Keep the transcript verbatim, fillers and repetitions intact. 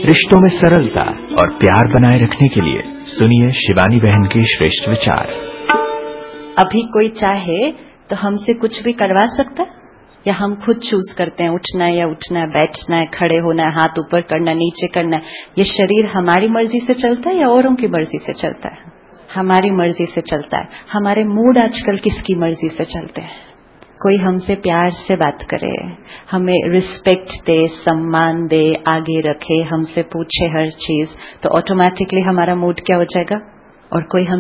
रिश्तों में सरलता और प्यार बनाए रखने के लिए सुनिए शिवानी बहन के श्रेष्ठ विचार। अभी कोई चाहे तो हमसे कुछ भी करवा सकता है, या हम खुद चूज करते हैं उठना है या उठना है, बैठना है, खड़े होना है, हाथ ऊपर करना है, नीचे करना है। ये शरीर हमारी मर्जी से चलता है या औरों की मर्जी से चलता है? हमारी मर्जी से चलता है। हमारे मूड आजकल किसकी मर्जी से चलते हैं? कोई हमसे प्यार से बात करे, हमें रिस्पेक्ट दे, सम्मान दे, आगे रखे, हमसे पूछे हर चीज, तो ऑटोमेटिकली हमारा मूड क्या हो जाएगा। और कोई हम